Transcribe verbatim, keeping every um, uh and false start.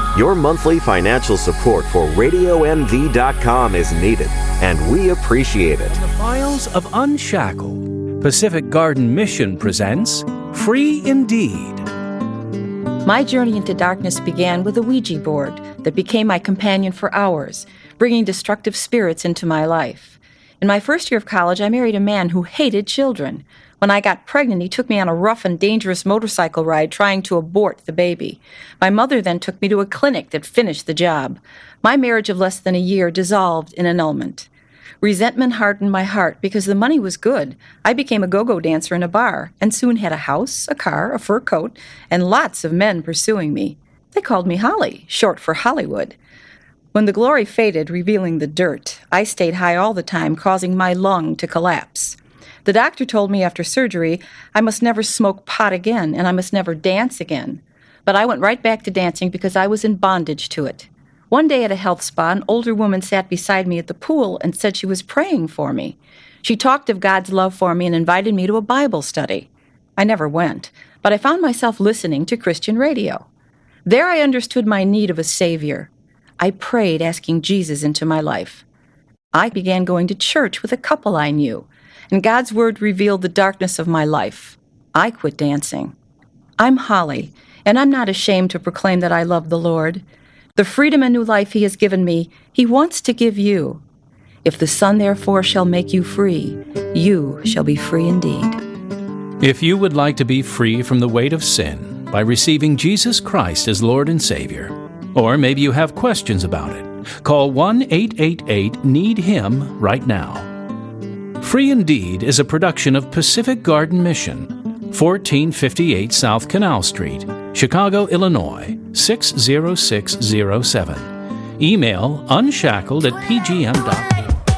Your monthly financial support for radio m v dot com is needed, and we appreciate it. From the files of Unshackled, Pacific Garden Mission presents Free Indeed. My journey into darkness began with a Ouija board that became my companion for hours, bringing destructive spirits into my life. In my first year of college, I married a man who hated children. When I got pregnant, he took me on a rough and dangerous motorcycle ride trying to abort the baby. My mother then took me to a clinic that finished the job. My marriage of less than a year dissolved in annulment. Resentment hardened my heart because the money was good. I became a go-go dancer in a bar and soon had a house, a car, a fur coat, and lots of men pursuing me. They called me Holly, short for Hollywood. When the glory faded, revealing the dirt, I stayed high all the time, causing my lung to collapse. The doctor told me after surgery I must never smoke pot again and I must never dance again. But I went right back to dancing because I was in bondage to it. One day at a health spa, an older woman sat beside me at the pool and said she was praying for me. She talked of God's love for me and invited me to a Bible study. I never went, but I found myself listening to Christian radio. There I understood my need of a Savior. I prayed, asking Jesus into my life. I began going to church with a couple I knew, and God's Word revealed the darkness of my life. I quit dancing. I'm Holly, and I'm not ashamed to proclaim that I love the Lord. The freedom and new life He has given me, He wants to give you. If the Son therefore shall make you free, you shall be free indeed. If you would like to be free from the weight of sin by receiving Jesus Christ as Lord and Savior, or maybe you have questions about it, call one eight eight eight need him right now. Free Indeed is a production of Pacific Garden Mission, fourteen fifty-eight South Canal Street, Chicago, Illinois, six zero six zero seven. Email unshackled at p g m dot com.